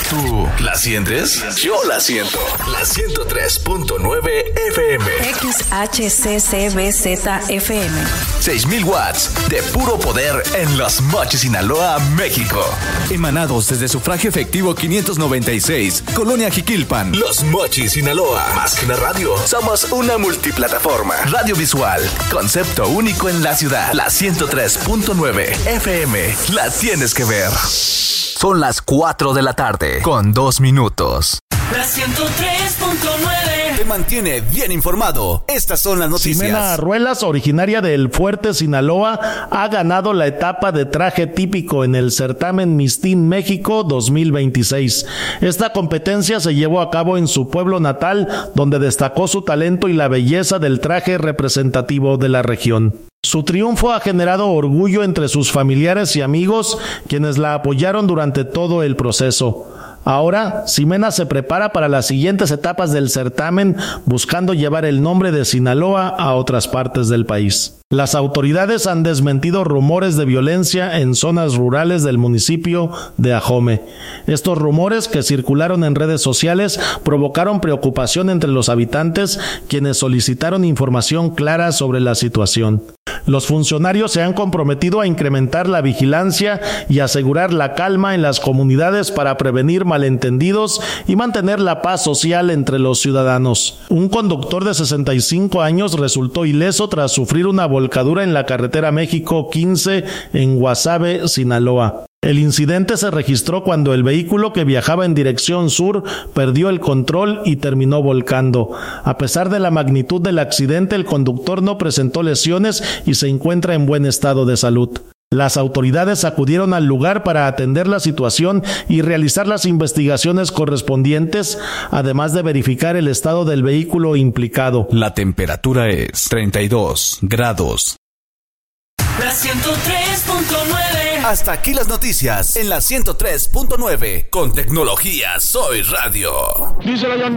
¿Tú la sientes? Yo la siento. La 103.9 FM. XHCCBZ-FM. 6,000 watts de puro poder en Los Mochis, Sinaloa, México. Emanados desde Sufragio Efectivo 596, Colonia Jiquilpan. Los Mochis, Sinaloa. Más que una radio, somos una multiplataforma. Radio visual, concepto único en la ciudad. La 103.9 FM. La tienes que ver. Son las 4 de la tarde, con 2 minutos. La 103.9 te mantiene bien informado. Estas son las noticias. Ximena Ruelas, originaria del Fuerte, Sinaloa, ha ganado la etapa de traje típico en el certamen Miss Teen México 2026. Esta competencia se llevó a cabo en su pueblo natal, donde destacó su talento y la belleza del traje representativo de la región. Su triunfo ha generado orgullo entre sus familiares y amigos, quienes la apoyaron durante todo el proceso. Ahora, Ximena se prepara para las siguientes etapas del certamen, buscando llevar el nombre de Sinaloa a otras partes del país. Las autoridades han desmentido rumores de violencia en zonas rurales del municipio de Ahome. Estos rumores, que circularon en redes sociales, provocaron preocupación entre los habitantes, quienes solicitaron información clara sobre la situación. Los funcionarios se han comprometido a incrementar la vigilancia y asegurar la calma en las comunidades para prevenir malentendidos y mantener la paz social entre los ciudadanos. Un conductor de 65 años resultó ileso tras sufrir una volcadura en la carretera México 15 en Guasave, Sinaloa. El incidente se registró cuando el vehículo que viajaba en dirección sur perdió el control y terminó volcando. A pesar de la magnitud del accidente, el conductor no presentó lesiones y se encuentra en buen estado de salud. Las autoridades acudieron al lugar para atender la situación y realizar las investigaciones correspondientes, además de verificar el estado del vehículo implicado. La temperatura es 32 grados. La 103.9. Hasta aquí las noticias en la 103.9. Con tecnología Soy Radio. Díselo, John.